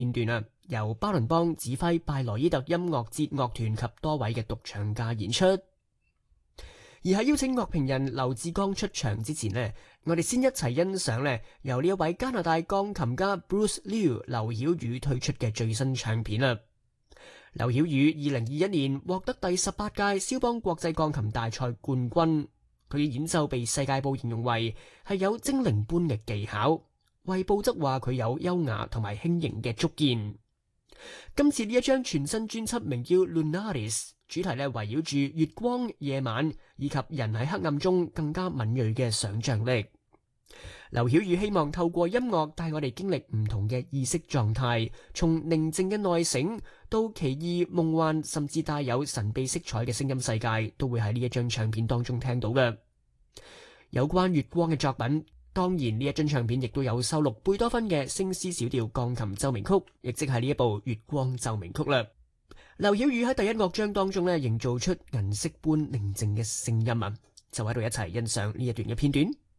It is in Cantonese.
片段啊，由巴倫邦指揮拜萊伊特音樂節樂團及多位嘅獨唱家演出。而喺邀請樂評人劉志剛出場之前呢，我哋先一齊欣賞呢由呢一位加拿大鋼琴家 Bruce Liu 劉曉宇推出嘅最新唱片啦。劉曉宇2021年獲得第18屆肖邦國際鋼琴大賽冠軍，佢嘅演奏被世界報形容為係有精靈般嘅技巧，衛報則話佢有優雅同埋輕盈嘅觸鍵。今次呢一張全新專輯名叫 Lunaris， 主題呢圍繞住月光、夜晚以及人喺黑暗中更加敏銳嘅想象力。劉曉宇希望透過音樂帶我哋經歷唔同嘅意識狀態，從寧靜嘅內省到奇異夢幻，甚至帶有神秘色彩嘅聲音世界，都會喺呢一張唱片當中聽到嘅。有關月光嘅作品，當然呢一張唱片亦都有收錄貝多芬嘅升 C 小調鋼琴奏鳴曲，亦即係呢一部月光奏鳴曲啦。劉曉宇喺第一樂章當中營造出銀色般寧靜嘅聲音啊，就喺度一齊欣賞呢一段嘅片段。